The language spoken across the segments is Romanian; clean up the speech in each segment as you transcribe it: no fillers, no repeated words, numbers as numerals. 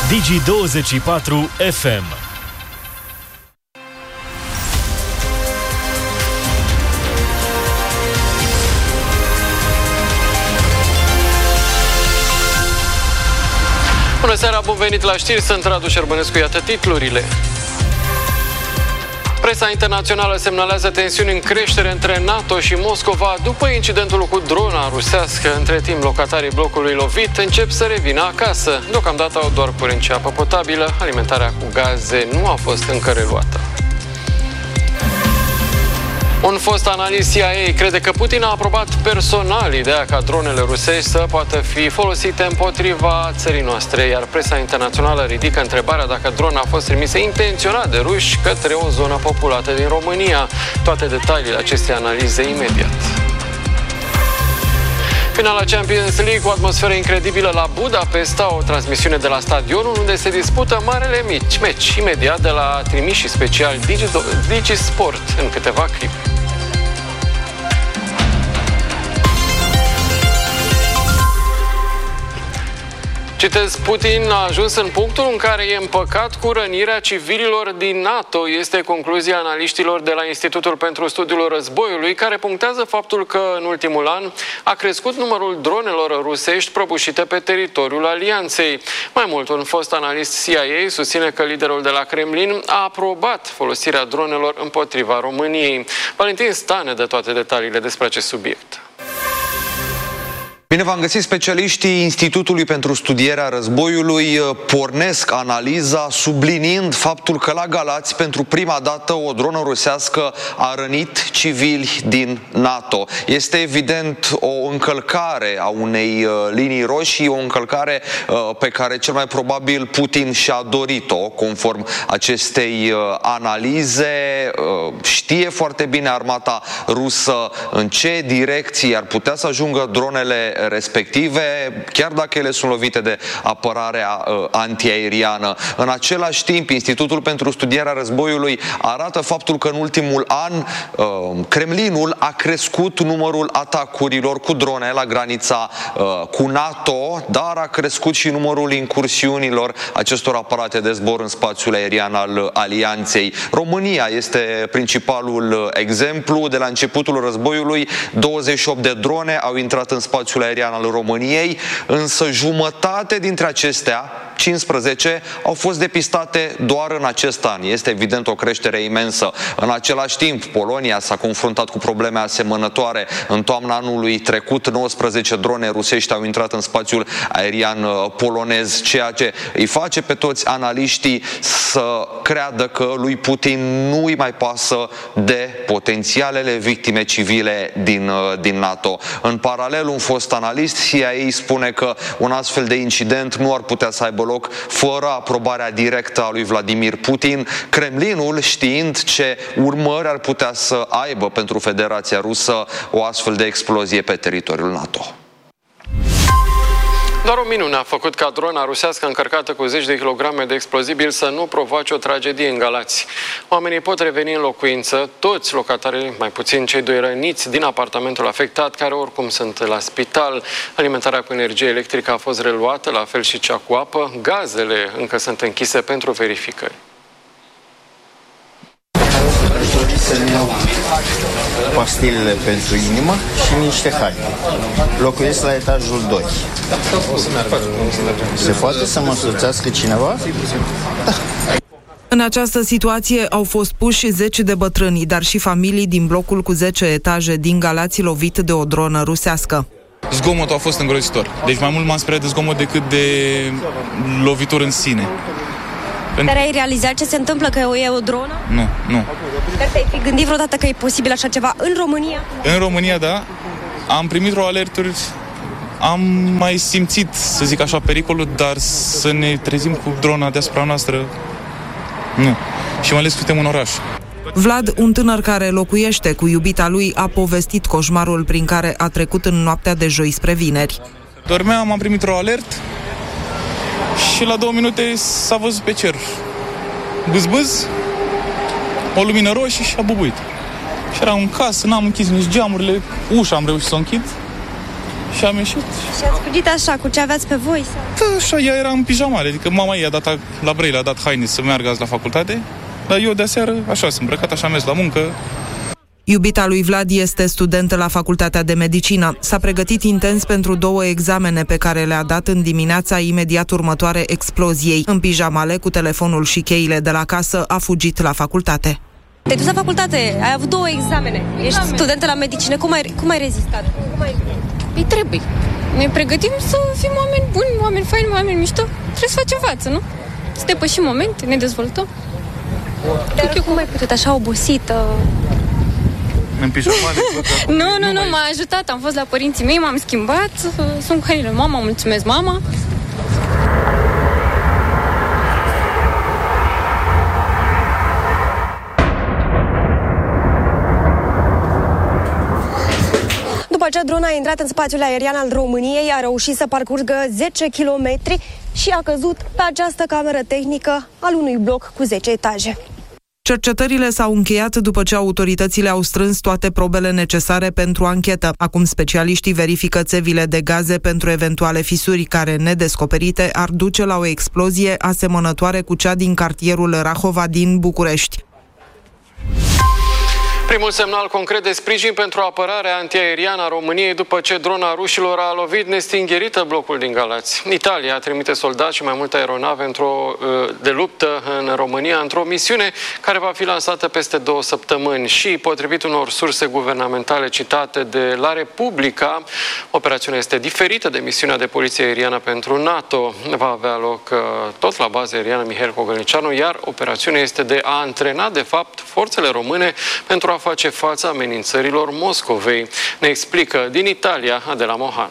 Digi24 FM. Bună seara, bun venit la știri, sunt Radu Șerbănescu, iată titlurile. Presa internațională semnalează tensiuni în creștere între NATO și Moscova după incidentul cu drona rusească. Între timp, locatarii blocului lovit încep să revină acasă. Deocamdată au doar curent și apă potabilă, alimentarea cu gaze nu a fost încă reluată. Un fost analist CIA crede că Putin a aprobat personal ideea ca dronele rusești să poată fi folosite împotriva țării noastre, iar presa internațională ridică întrebarea dacă drona a fost trimisă intenționat de ruși către o zonă populată din România. Toate detaliile acestei analize imediat. Finala Champions League cu atmosferă incredibilă la Budapesta, o transmisiune de la stadionul unde se dispută marele meci, imediat de la trimișii speciali Digi Sport în câteva clipe. Citez, Putin a ajuns în punctul în care e împăcat cu rănirea civililor din NATO. Este concluzia analiștilor de la Institutul pentru Studiul Războiului, care punctează faptul că în ultimul an a crescut numărul dronelor rusești prăbușite pe teritoriul alianței. Mai mult, un fost analist CIA susține că liderul de la Kremlin a aprobat folosirea dronelor împotriva României. Valentin Stane dă toate detaliile despre acest subiect. Bine v-am găsit, specialiștii Institutului pentru Studierea Războiului pornesc analiza subliniind faptul că la Galați pentru prima dată o dronă rusească a rănit civili din NATO. Este evident o încălcare a unei linii roșii, o încălcare pe care cel mai probabil Putin și-a dorit-o, conform acestei analize. Știe foarte bine armata rusă în ce direcții ar putea să ajungă dronele respective, chiar dacă ele sunt lovite de apărarea antiaeriană. În același timp, Institutul pentru Studierea Războiului arată faptul că în ultimul an Kremlinul a crescut numărul atacurilor cu drone la granița cu NATO, dar a crescut și numărul incursiunilor acestor aparate de zbor în spațiul aerian al alianței. România este principalul exemplu. De la începutul războiului, 28 de drone au intrat în spațiul aerian al României, însă jumătate dintre acestea, 15, au fost depistate doar în acest an. Este evident o creștere imensă. În același timp, Polonia s-a confruntat cu probleme asemănătoare. În toamna anului trecut, 19 drone rusești au intrat în spațiul aerian polonez, ceea ce îi face pe toți analiștii să creadă că lui Putin nu îi mai pasă de potențialele victime civile din NATO. În paralel, un fost analist CIA spune că un astfel de incident nu ar putea să aibă loc fără aprobarea directă a lui Vladimir Putin, Kremlinul știind ce urmări ar putea să aibă pentru Federația Rusă o astfel de explozie pe teritoriul NATO. Doar o minune a făcut ca drona rusească încărcată cu 10 de kilograme de explozibil să nu provoace o tragedie în Galați. Oamenii pot reveni în locuință, toți locatarii, mai puțin cei doi răniți din apartamentul afectat, care oricum sunt la spital. Alimentarea cu energie electrică a fost reluată, la fel și cea cu apă. Gazele încă sunt închise pentru verificări. Pastilele pentru inimă și niște haine. Locuiesc la etajul 2. Se poate să mă însoțească cineva? Da. În această situație au fost puși 10 de bătrâni, dar și familii din blocul cu 10 etaje din Galați lovit de o dronă rusească. Zgomotul a fost îngrozitor. Deci mai mult m-am speriat de zgomot decât de lovitură în sine. Dar ai realizat ce se întâmplă, că e o dronă? Nu. Dar te-ai fi gândit vreodată că e posibil așa ceva în România? În România, da. Am primit vreo alerturi, am mai simțit, să zic așa, pericolul, dar să ne trezim cu drona deasupra noastră, nu. Și mai ales că suntem în oraș. Vlad, un tânăr care locuiește cu iubita lui, a povestit coșmarul prin care a trecut în noaptea de joi spre vineri. Dormeam, am primit o alert și la 2 minute s-a văzut pe cer bâz, o lumină roșie și a bubuit. Și eram în casă, n-am închis nici geamurile, ușa am reușit să o închid și am ieșit. Și ați fugit așa, cu ce aveați pe voi? Sau? Da, așa, ea era în pijamale, adică mama ei a dat la Brăila, a dat haine să meargă azi la facultate, dar eu de-aseară, așa, sunt îmbrăcat, așa am mers la muncă. Iubita lui Vlad este studentă la Facultatea de Medicină. S-a pregătit intens pentru 2 examene pe care le-a dat în dimineața imediat următoare exploziei. În pijamale, cu telefonul și cheile de la casă, a fugit la facultate. Te-ai dus la facultate, ai avut 2 examene, ești studentă la medicină, cum ai rezistat? Păi trebuie. Ne pregătim să fim oameni buni, oameni faini, oameni mișto. Trebuie să facem față, nu? Să depășim momente, ne dezvoltăm. Dar cum ai putut așa obosită? În pijamale? Nu, m-a ajutat, am fost la părinții mei, m-am schimbat, sunt cu hainele mama, mulțumesc mama. După aceea, drona a intrat în spațiul aerian al României, a reușit să parcurgă 10 km și a căzut pe această cameră tehnică al unui bloc cu 10 etaje. Cercetările s-au încheiat după ce autoritățile au strâns toate probele necesare pentru anchetă. Acum specialiștii verifică țevile de gaze pentru eventuale fisuri care, nedescoperite, ar duce la o explozie asemănătoare cu cea din cartierul Rahova din București. Primul semnal concret de sprijin pentru apărarea antiaeriană a României după ce drona rușilor a lovit nestingherită blocul din Galați. Italia trimite soldați și mai multe aeronave de luptă în România într-o misiune care va fi lansată peste 2 săptămâni și, potrivit unor surse guvernamentale citate de La Republica, operațiunea este diferită de misiunea de poliție aeriană pentru NATO. Va avea loc tot la baza aeriană Mihail Cogălnicianu, iar operațiunea este de a antrena, de fapt, forțele române pentru a face față amenințărilor Moscovei. Ne explică din Italia Adela Mohan.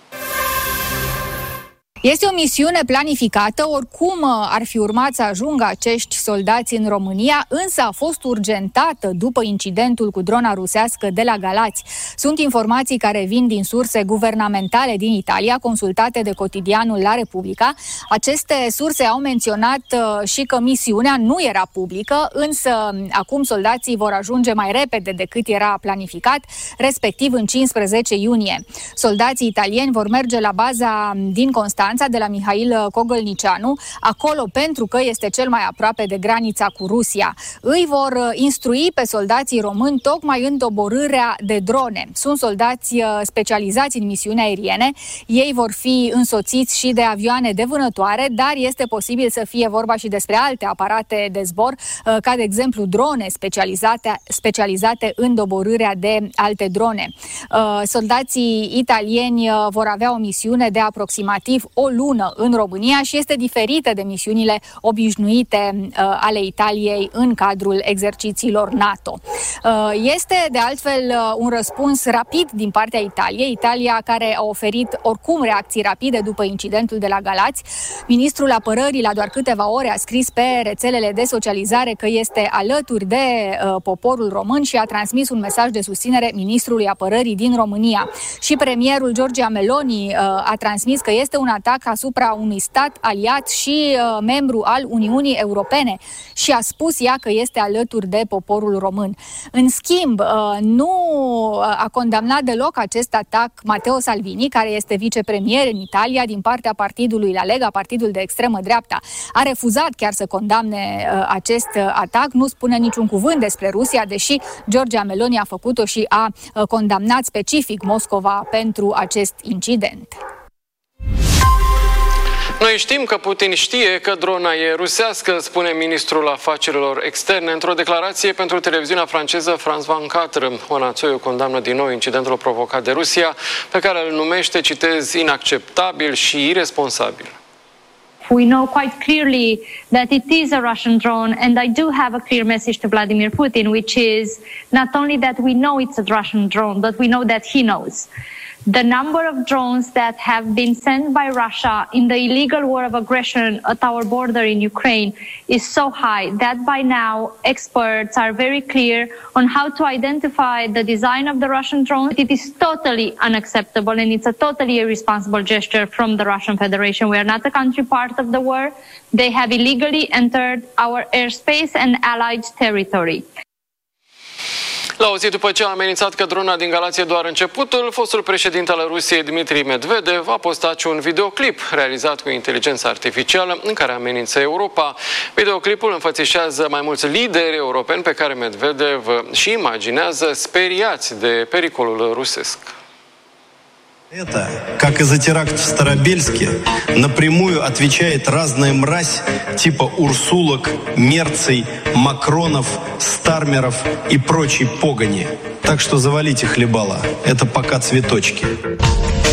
Este o misiune planificată, oricum ar fi urmat să ajungă acești soldați în România, însă a fost urgentată după incidentul cu drona rusească de la Galați. Sunt informații care vin din surse guvernamentale din Italia, consultate de cotidianul La Republica. Aceste surse au menționat și că misiunea nu era publică, însă acum soldații vor ajunge mai repede decât era planificat, respectiv în 15 iunie. Soldații italieni vor merge la baza din Constanța, de la Mihail Cogălnicianu, acolo pentru că este cel mai aproape de granița cu Rusia. Îi vor instrui pe soldații români tocmai în doborârea de drone. Sunt soldați specializați în misiuni aeriene. Ei vor fi însoțiți și de avioane de vânătoare, dar este posibil să fie vorba și despre alte aparate de zbor, ca de exemplu drone specializate în doborârea de alte drone. Soldații italieni vor avea o misiune de aproximativ o lună în România și este diferită de misiunile obișnuite ale Italiei în cadrul exercițiilor NATO. Este de altfel un răspuns rapid din partea Italiei, Italia care a oferit oricum reacții rapide după incidentul de la Galați. Ministrul Apărării la doar câteva ore a scris pe rețelele de socializare că este alături de poporul român și a transmis un mesaj de susținere ministrului Apărării din România. Și premierul Giorgia Meloni a transmis că este un atac asupra unui stat aliat și membru al Uniunii Europene și a spus ea că este alături de poporul român. În schimb, nu a condamnat deloc acest atac Matteo Salvini, care este vicepremier în Italia din partea partidului La Lega, partidul de extremă dreapta. A refuzat chiar să condamne acest atac, nu spune niciun cuvânt despre Rusia, deși Giorgia Meloni a făcut-o și a condamnat specific Moscova pentru acest incident. Noi știm că Putin știe că drona e rusească, spune ministrul afacerilor externe într-o declarație pentru televiziunea franceză France 24. Oana Țoiu condamnă din nou incidentul provocat de Rusia, pe care îl numește, citez, inacceptabil și irresponsabil. We know quite clearly that it is a Russian drone, and I do have a clear message to Vladimir Putin, which is not only that we know it's a Russian drone, but we know that he knows. The number of drones that have been sent by Russia in the illegal war of aggression at our border in Ukraine is so high that by now experts are very clear on how to identify the design of the Russian drone. It is totally unacceptable and it's a totally irresponsible gesture from the Russian Federation. We are not a country part of the war. They have illegally entered our airspace and allied territory. La o zi după ce a amenințat că drona din Galați e doar începutul, fostul președinte al Rusiei, Dmitri Medvedev, a postat și un videoclip realizat cu inteligență artificială în care amenință Europa. Videoclipul înfățișează mai mulți lideri europeni pe care Medvedev și imaginează speriați de pericolul rusesc. Это, как из-за теракта в Старобельске, напрямую отвечает разная мразь типа Урсулок, Мерцей, Макронов, Стармеров и прочей погони. Так что завалите хлебала. Это пока цветочки.